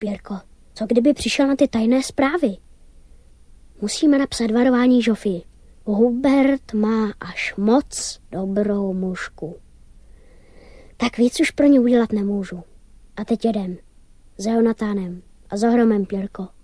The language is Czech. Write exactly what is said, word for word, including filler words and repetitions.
Pěrko, co kdyby přišel na ty tajné zprávy? Musíme napsat varování Žofii. Hubert má až moc dobrou mužku. Tak víc už pro ně udělat nemůžu. A teď jedem. Za Jonatánem a za Hromem, Pěrko.